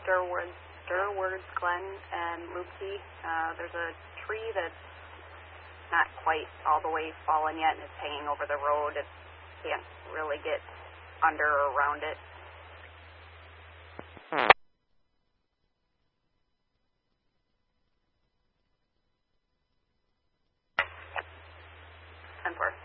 Durwards Glen and Mookie. There's a tree that's not quite all the way fallen yet, and it's hanging over the road. It can't really get under or around it. And for